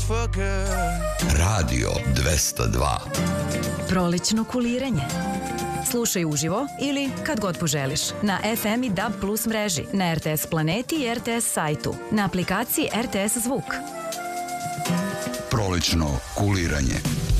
for good. Radio 202. Prolećno kuliranje. Slušaj uživo ili kad god poželiš na FM i DAB Plus mreži, na RTS Planeti i RTS sajtu, na aplikaciji RTS Zvuk. Prolećno kuliranje.